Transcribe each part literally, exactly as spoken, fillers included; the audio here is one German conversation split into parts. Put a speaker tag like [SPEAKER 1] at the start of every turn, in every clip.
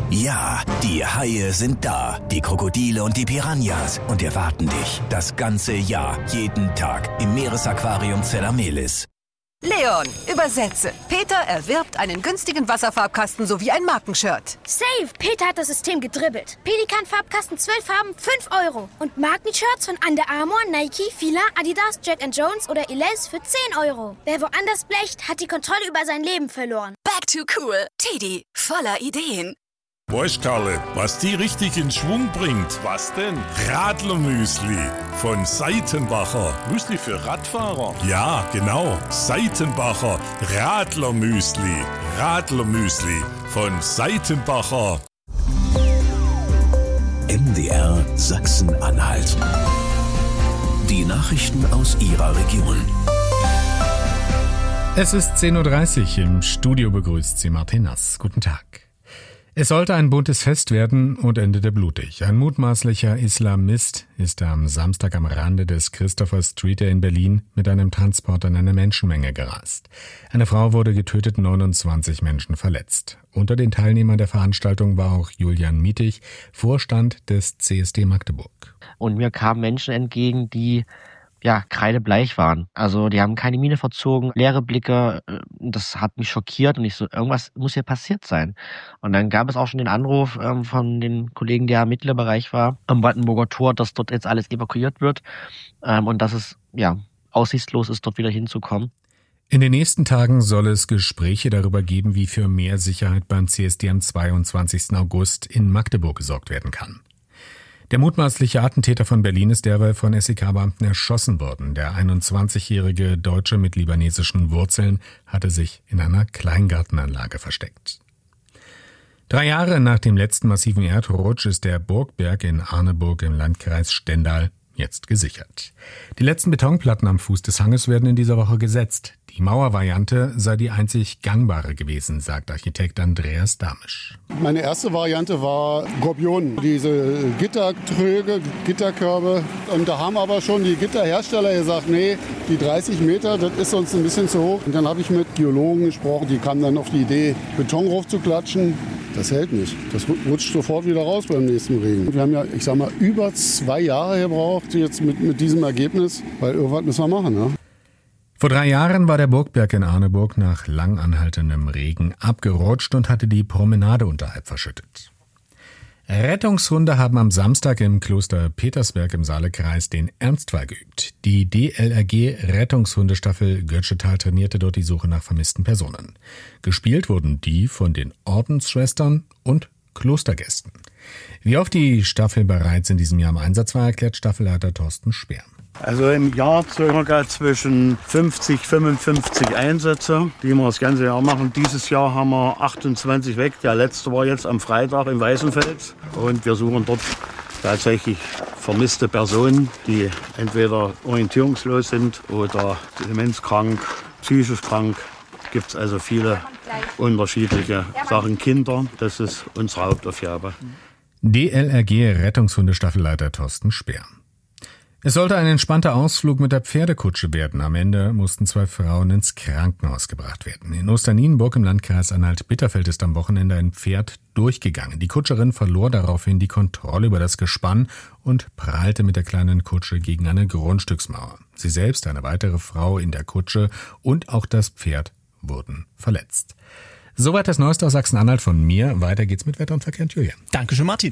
[SPEAKER 1] Ja, die Haie sind da. Die Krokodile und die Piranhas. Und erwarten dich das ganze Jahr, jeden Tag im Meeresaquarium Zellamelis.
[SPEAKER 2] Leon, übersetze. Peter erwirbt einen günstigen Wasserfarbkasten sowie ein Markenshirt.
[SPEAKER 3] Safe! Peter hat das System gedribbelt. Pelikan-Farbkasten, zwölf Farben, fünf Euro. Und Markenshirts von Under Armour, Nike, Fila, Adidas, Jack and Jones oder Elize für zehn Euro. Wer woanders blecht, hat die Kontrolle über sein Leben verloren.
[SPEAKER 4] Back to cool. Teddy, voller Ideen.
[SPEAKER 5] Weißt Karle, was die richtig in Schwung bringt? Was denn? Radlermüsli von Seitenbacher. Müsli für Radfahrer? Ja, genau. Seitenbacher Radlermüsli. Radlermüsli von Seitenbacher.
[SPEAKER 1] M D R Sachsen-Anhalt. Die Nachrichten aus Ihrer Region.
[SPEAKER 6] Es ist zehn Uhr dreißig. Im Studio begrüßt Sie Martin Nass. Guten Tag. Es sollte ein buntes Fest werden und endete blutig. Ein mutmaßlicher Islamist ist am Samstag am Rande des Christopher Street in Berlin mit einem Transporter in eine Menschenmenge gerast. Eine Frau wurde getötet, neunundzwanzig Menschen verletzt. Unter den Teilnehmern der Veranstaltung war auch Julian Mietig, Vorstand des C S D Magdeburg.
[SPEAKER 7] Und mir kamen Menschen entgegen, die ja, kreidebleich waren. Also die haben keine Miene verzogen, leere Blicke. Das hat mich schockiert und ich so, irgendwas muss hier passiert sein. Und dann gab es auch schon den Anruf ähm, von den Kollegen, der im Mittlerbereich war, am Brandenburger Tor, dass dort jetzt alles evakuiert wird ähm, und dass es ja aussichtslos ist, dort wieder hinzukommen.
[SPEAKER 6] In den nächsten Tagen soll es Gespräche darüber geben, wie für mehr Sicherheit beim C S D am zweiundzwanzigsten August in Magdeburg gesorgt werden kann. Der mutmaßliche Attentäter von Berlin ist derweil von S E K-Beamten erschossen worden. Der einundzwanzigjährige Deutsche mit libanesischen Wurzeln hatte sich in einer Kleingartenanlage versteckt. Drei Jahre nach dem letzten massiven Erdrutsch ist der Burgberg in Arneburg im Landkreis Stendal jetzt gesichert. Die letzten Betonplatten am Fuß des Hanges werden in dieser Woche gesetzt. Die Mauervariante sei die einzig gangbare gewesen, sagt Architekt Andreas Damisch.
[SPEAKER 8] Meine erste Variante war Gorbionen, diese Gittertröge, Gitterkörbe. Und da haben aber schon die Gitterhersteller gesagt, nee, die dreißig Meter, das ist uns ein bisschen zu hoch. Und dann habe ich mit Geologen gesprochen, die kamen dann auf die Idee, Beton raufzuklatschen. Das hält nicht. Das rutscht sofort wieder raus beim nächsten Regen. Wir haben ja, ich sag mal, über zwei Jahre gebraucht jetzt mit, mit diesem Ergebnis, weil irgendwas müssen wir machen, ne?
[SPEAKER 6] Vor drei Jahren war der Burgberg in Arneburg nach lang anhaltendem Regen abgerutscht und hatte die Promenade unterhalb verschüttet. Rettungshunde haben am Samstag im Kloster Petersberg im Saalekreis den Ernstfall geübt. Die D L R G-Rettungshundestaffel Götschetal trainierte dort die Suche nach vermissten Personen. Gespielt wurden die von den Ordensschwestern und Klostergästen. Wie oft die Staffel bereits in diesem Jahr im Einsatz war, erklärt Staffelleiter Thorsten Speer.
[SPEAKER 9] Also im Jahr circa zwischen fünfzig, fünfundfünfzig Einsätze, die wir das ganze Jahr machen. Dieses Jahr haben wir achtundzwanzig weg. Der letzte war jetzt am Freitag in Weißenfels. Und wir suchen dort tatsächlich vermisste Personen, die entweder orientierungslos sind oder demenzkrank, psychisch krank. Gibt es also viele unterschiedliche Sachen. Kinder, das ist unsere Hauptaufgabe.
[SPEAKER 6] D L R G-Rettungshundestaffelleiter Thorsten Speer. Es sollte ein entspannter Ausflug mit der Pferdekutsche werden. Am Ende mussten zwei Frauen ins Krankenhaus gebracht werden. In Osternienburg im Landkreis Anhalt-Bitterfeld ist am Wochenende ein Pferd durchgegangen. Die Kutscherin verlor daraufhin die Kontrolle über das Gespann und prallte mit der kleinen Kutsche gegen eine Grundstücksmauer. Sie selbst, eine weitere Frau in der Kutsche und auch das Pferd wurden verletzt. Soweit das Neueste aus Sachsen-Anhalt von mir. Weiter geht's mit Wetter und Verkehr und Julian.
[SPEAKER 10] Dankeschön, Martin.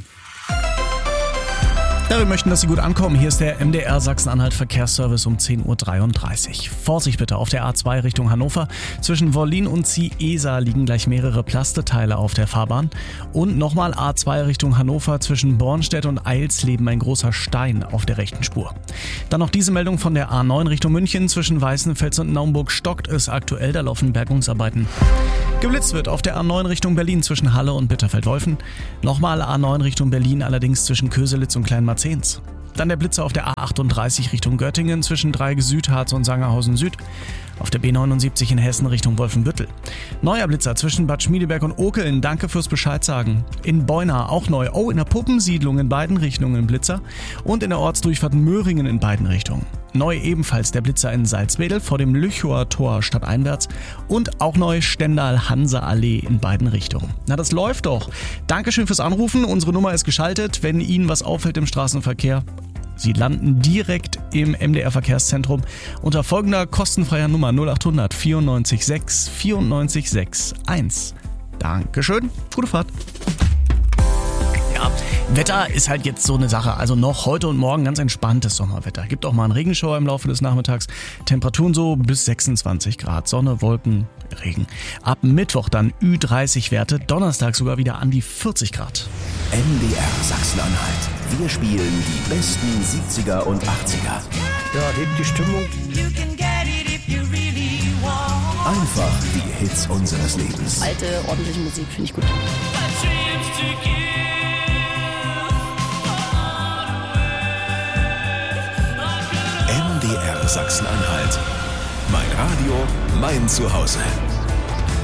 [SPEAKER 10] Ja, wir möchten, dass Sie gut ankommen. Hier ist der M D R Sachsen-Anhalt Verkehrsservice um zehn Uhr dreiunddreißig. Vorsicht bitte auf der A zwei Richtung Hannover. Zwischen Wollin und Ziesa liegen gleich mehrere Plasteteile auf der Fahrbahn. Und nochmal A zwei Richtung Hannover. Zwischen Bornstedt und Eilsleben ein großer Stein auf der rechten Spur. Dann noch diese Meldung von der A neun Richtung München. Zwischen Weißenfels und Naumburg stockt es aktuell. Da laufen Bergungsarbeiten. Geblitzt wird auf der A neun Richtung Berlin zwischen Halle und Bitterfeld-Wolfen. Nochmal A neun Richtung Berlin, allerdings zwischen Köselitz und Kleinmarzens. Dann der Blitzer auf der A achtunddreißig Richtung Göttingen zwischen Dreieck Südharz und Sangerhausen Süd. Auf der B neunundsiebzig in Hessen Richtung Wolfenbüttel. Neuer Blitzer zwischen Bad Schmiedeberg und Okeln. Danke fürs Bescheid sagen. In Beuna auch neu. Oh, in der Puppensiedlung in beiden Richtungen Blitzer. Und in der Ortsdurchfahrt Möhringen in beiden Richtungen. Neu ebenfalls der Blitzer in Salzwedel vor dem Lüchower Tor stadteinwärts. Und auch neu Stendal-Hanse-Allee in beiden Richtungen. Na, das läuft doch. Dankeschön fürs Anrufen. Unsere Nummer ist geschaltet. Wenn Ihnen was auffällt im Straßenverkehr, Sie landen direkt im M D R-Verkehrszentrum unter folgender kostenfreier Nummer null acht hundert vierundneunzig sechs vierundneunzig sechs eins. Dankeschön, gute Fahrt. Ja, Wetter ist halt jetzt so eine Sache. Also noch heute und morgen ganz entspanntes Sommerwetter. Gibt auch mal einen Regenschauer im Laufe des Nachmittags. Temperaturen so bis sechsundzwanzig Grad. Sonne, Wolken, Regen. Ab Mittwoch dann Ü dreißig Werte. Donnerstag sogar wieder an die vierzig Grad.
[SPEAKER 1] M D R Sachsen-Anhalt. Wir spielen die besten siebziger und achtziger.
[SPEAKER 11] Ja, hebt die Stimmung.
[SPEAKER 1] Einfach die Hits unseres Lebens.
[SPEAKER 12] Alte, ordentliche Musik finde ich gut.
[SPEAKER 1] M D R Sachsen-Anhalt. Mein Radio, mein Zuhause.